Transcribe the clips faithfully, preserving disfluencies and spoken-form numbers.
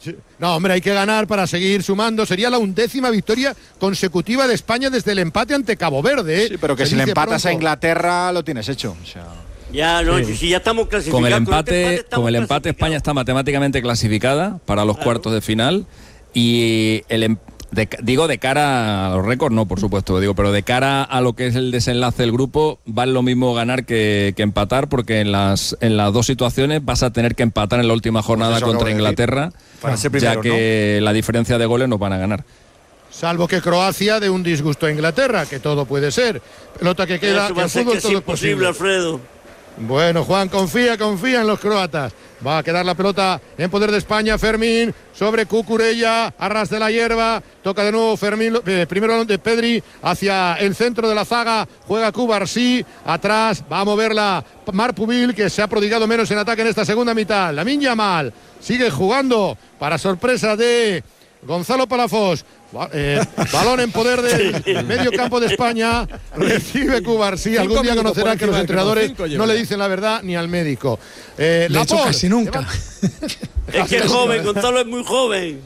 No, hombre, hay que ganar para seguir sumando. Sería la undécima victoria consecutiva de España desde el empate ante Cabo Verde, ¿eh? Sí, pero que Se si le dice empatas pronto. a Inglaterra lo tienes hecho. O sea... Ya, no, Sí. si ya estamos clasificados. Con el este empate, estamos con el empate España está matemáticamente clasificada para los Claro. cuartos de final y el em- de- digo de cara a los récords, no, por supuesto, digo, pero de cara a lo que es el desenlace del grupo, vale lo mismo ganar que, que empatar, porque en las en las dos situaciones vas a tener que empatar en la última jornada eso contra acabo de Inglaterra, Para ser ya primero, que la diferencia de goles nos van a ganar. Salvo que Croacia dé un disgusto a Inglaterra, que todo puede ser. Pelota que queda, Eso que va a en ser fútbol que es todo es imposible, posible. Alfredo. Bueno, Juan, confía, confía en los croatas. Va a quedar la pelota en poder de España. Fermín sobre Cucurella, arras de la hierba. Toca de nuevo Fermín, eh, primero balón de Pedri hacia el centro de la zaga. Juega Cubarsí, atrás va a moverla Marc Pubil, que se ha prodigado menos en ataque en esta segunda mitad. Lamine Yamal sigue jugando para sorpresa de Gonzalo Palafox. Eh, balón en poder del medio campo de España. Recibe Cubarsí. Algún día conocerá que los entrenadores no le dicen la verdad ni al médico. Eh, De hecho, Laporte, casi nunca. Es que es joven, Gonzalo es muy joven.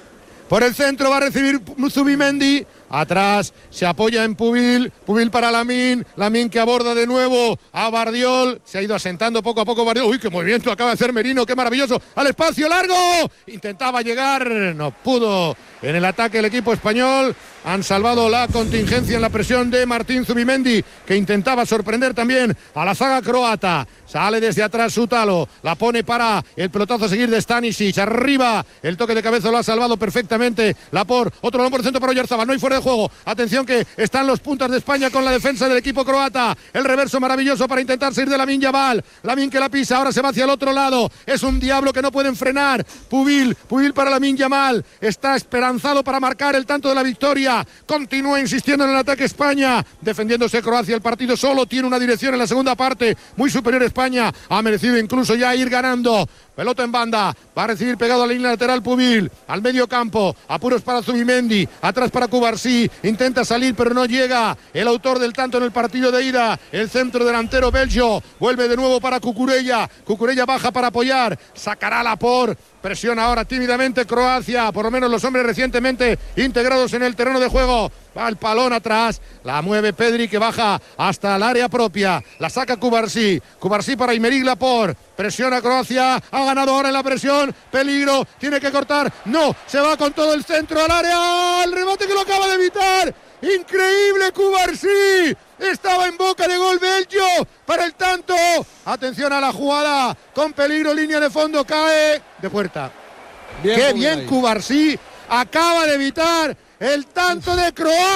Por el centro va a recibir Zubimendi. Atrás se apoya en Pubil. Pubil para Lamine. Lamine que aborda de nuevo a Bardiol. Se ha ido asentando poco a poco Bardiol. Uy, qué movimiento acaba de hacer Merino. Qué maravilloso. Al espacio largo. Intentaba llegar. No pudo. En el ataque el equipo español. Han salvado la contingencia en la presión de Martín Zubimendi, que intentaba sorprender también a la zaga croata. Sale desde atrás Sutalo, la pone para el pelotazo a seguir de Stanisic. Arriba, el toque de cabeza lo ha salvado perfectamente Laporte. Otro balón por el centro para Oyarzabal, no hay fuera de juego. Atención que están los puntas de España con la defensa del equipo croata. El reverso maravilloso para intentar salir de Lamine Yamal. Lamine que la pisa, ahora se va hacia el otro lado. Es un diablo que no pueden frenar. Pubil, Pubil para Lamine Yamal. Está esperanzado para marcar el tanto de la victoria. Continúa insistiendo en el ataque España, defendiéndose Croacia. El partido solo tiene una dirección en la segunda parte, muy superior a España. Ha merecido incluso ya ir ganando. Pelota en banda, va a recibir pegado a la línea lateral Pubil, al medio campo, apuros para Zubimendi, atrás para Cubarsí, intenta salir pero no llega el autor del tanto en el partido de ida, el centro delantero belgio, vuelve de nuevo para Cucurella, Cucurella baja para apoyar, sacará Laporte, presiona ahora tímidamente Croacia, por lo menos los hombres recientemente integrados en el terreno de juego. Va el palón atrás, la mueve Pedri que baja hasta el área propia, la saca Cubarsí, Cubarsí para Aymeric Laporte, presiona Croacia, ha ganado ahora en la presión, peligro, tiene que cortar, no, se va con todo el centro al área, el remate que lo acaba de evitar, increíble Cubarsí, estaba en boca de gol belgio para el tanto, atención a la jugada, con peligro, línea de fondo, cae de puerta. Bien, qué bien Cubarsí, acaba de evitar el tanto de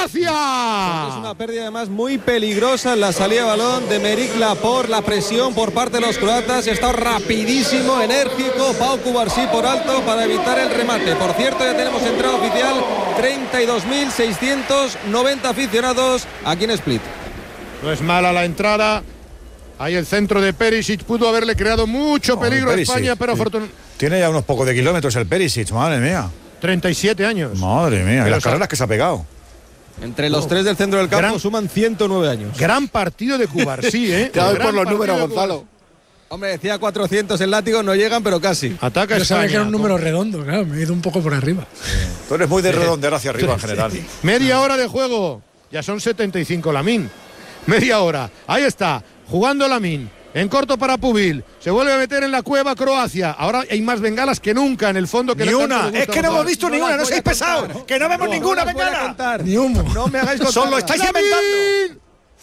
Croacia. Es una pérdida además muy peligrosa en la salida de balón de Aymeric Laporte, la presión por parte de los croatas, está rapidísimo, enérgico, Pau Cubarsí por alto para evitar el remate. Por cierto, ya tenemos entrada oficial, treinta y dos mil seiscientos noventa aficionados aquí en Split. No es mala la entrada. Ahí el centro de Perisic pudo haberle creado mucho No, peligro a Perisic, España, pero sí. afortunadamente. Tiene ya unos pocos de kilómetros el Perisic, madre mía. treinta y siete años. Madre mía, Pero las esa- carreras que se ha pegado. Entre los tres del centro del campo Gran- suman ciento nueve años. Gran partido de Cubarsí, ¿eh? Te doy Gran por los partido números, de Gonzalo. Cubarsí. Hombre, decía cuatrocientos el látigo, no llegan, pero casi. Ataca Yo sabía España. que era un número redondo, claro, me he ido un poco por arriba. Tú eres muy de redondear hacia arriba en general. Media hora de juego. Ya son setenta y cinco Lamine. Media hora. Ahí está. Jugando Lamine. En corto para Pubil. Se vuelve a meter en la cueva Croacia. Ahora hay más bengalas que nunca en el fondo. Que Ni tanto una. le gusta Es que no jugar. hemos visto ni una. No seáis pesados. Que no vemos ninguna No las voy a bengala. contar. Ni humo. No me hagáis contar. Solo estáis inventando. ¡Lamine!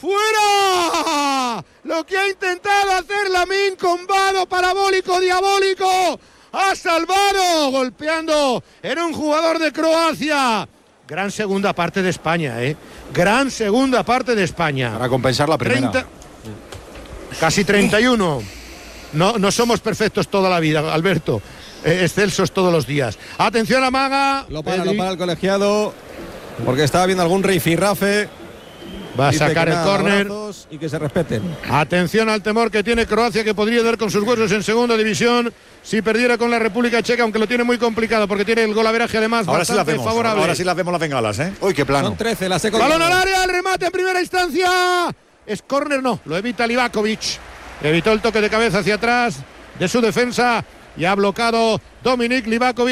¡Fuera! Lo que ha intentado hacer Lamine con vado parabólico diabólico. Ha salvado golpeando en un jugador de Croacia. Gran segunda parte de España, ¿eh? Gran segunda parte de España. Para compensar la primera. treinta, casi treinta y uno. No, no somos perfectos toda la vida, Alberto. Eh, excelsos todos los días. Atención a Maga. Lo para, Pedri. lo para el colegiado, porque estaba viendo algún rifirrafe. Va a Dice sacar que el nada, córner. abrazos y que se respeten. Atención al temor que tiene Croacia, que podría dar con sus huesos en segunda división si perdiera con la República Checa, aunque lo tiene muy complicado porque tiene el golaveraje además Ahora sí las bastante vemos. favorable. Ahora sí las vemos las bengalas, ¿eh? Uy, qué plano. Son trece, la seco. Balón al área, el remate en primera instancia. Es córner, no, lo evita Livakovic. Evitó el toque de cabeza hacia atrás de su defensa y ha bloqueado Dominik Livakovic.